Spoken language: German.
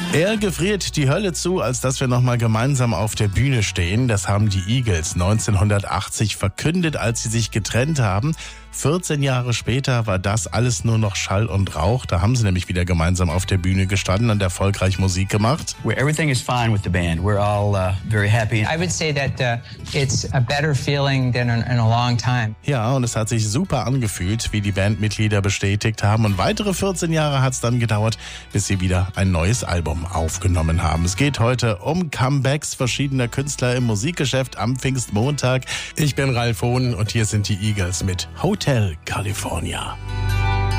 Er gefriert die Hölle zu, als dass wir nochmal gemeinsam auf der Bühne stehen. Das haben die Eagles 1980 verkündet, als sie sich getrennt haben. 14 Jahre später war das alles nur noch Schall und Rauch. Da haben sie nämlich wieder gemeinsam auf der Bühne gestanden und erfolgreich Musik gemacht. Everything is fine with the band. We're all very happy. I would say that it's a better feeling than in a long time. Ja, und es hat sich super angefühlt, wie die Bandmitglieder bestätigt haben. Und weitere 14 Jahre hat es dann gedauert, bis sie wieder ein neues Album aufgenommen haben. Es geht heute um Comebacks verschiedener Künstler im Musikgeschäft am Pfingstmontag. Ich bin Ralf Hohn und hier sind die Eagles mit Hotel California.